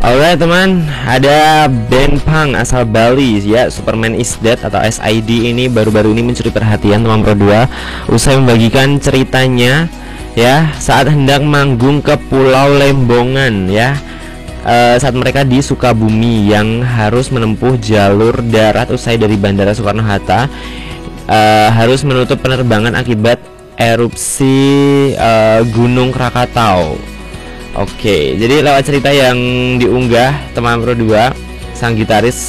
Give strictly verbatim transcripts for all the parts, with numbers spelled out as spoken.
Alright teman, ada band punk asal Bali ya, Superman is Dead atau S I D ini baru-baru ini mencuri perhatian teman Pro dua usai membagikan ceritanya ya saat hendak manggung ke Pulau Lembongan ya. Uh, saat mereka di Sukabumi yang harus menempuh jalur darat usai dari Bandara Soekarno-Hatta, uh, harus menutup penerbangan akibat erupsi uh, Gunung Krakatau. Oke, jadi lewat cerita yang diunggah teman Pro dua, sang gitaris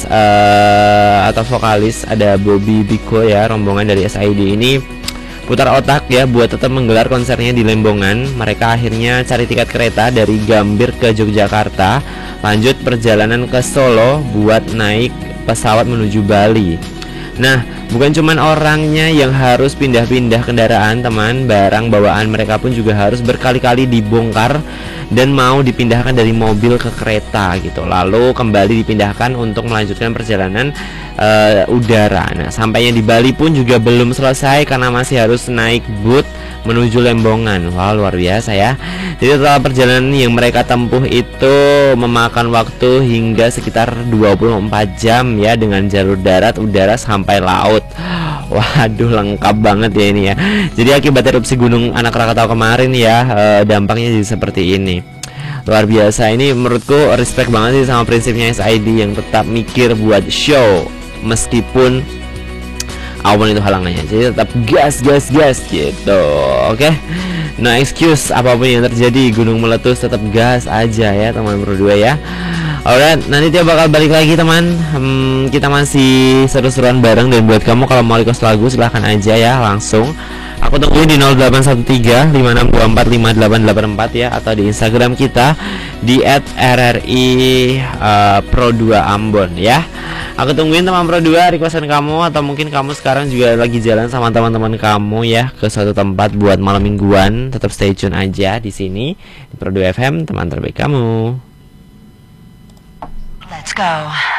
uh, atau vokalis ada Bobby Biko ya, rombongan dari S I D ini putar otak ya buat tetap menggelar konsernya di Lembongan. Mereka akhirnya cari tiket kereta dari Gambir ke Yogyakarta, lanjut perjalanan ke Solo buat naik pesawat menuju Bali. Nah, bukan cuman orangnya yang harus pindah-pindah kendaraan teman, barang bawaan mereka pun juga harus berkali-kali dibongkar dan mau dipindahkan dari mobil ke kereta gitu, lalu kembali dipindahkan untuk melanjutkan perjalanan uh, udara. Nah, sampainya di Bali pun juga belum selesai karena masih harus naik boot menuju Lembongan. Wah, luar biasa ya. Jadi total perjalanan yang mereka tempuh itu memakan waktu hingga sekitar dua puluh empat jam ya, dengan jalur darat, udara sampai laut. Waduh, lengkap banget ya ini ya. Jadi akibat erupsi Gunung Anak Krakatau kemarin ya, eh, dampaknya jadi seperti ini. Luar biasa, ini menurutku respect banget sih sama prinsipnya S I D yang tetap mikir buat show meskipun awan itu halangannya. Jadi tetap gas gas gas gitu. Oke, okay? No excuse, apapun yang terjadi, gunung meletus tetap gas aja ya teman Pro dua ya. Alright, nanti dia bakal balik lagi teman. hmm, Kita masih seru-seruan bareng. Dan buat kamu kalau mau request lagu silahkan aja ya, langsung aku tungguin di nol delapan satu tiga lima enam dua empat lima delapan delapan empat ya, atau di Instagram kita di et r r i uh, Pro dua Ambon ya. Aku tungguin teman Pro dua requestan kamu, atau mungkin kamu sekarang juga lagi jalan sama teman-teman kamu ya ke suatu tempat buat malam mingguan. Tetap stay tune aja di sini di Pro dua F M, teman terbaik kamu. Let's go.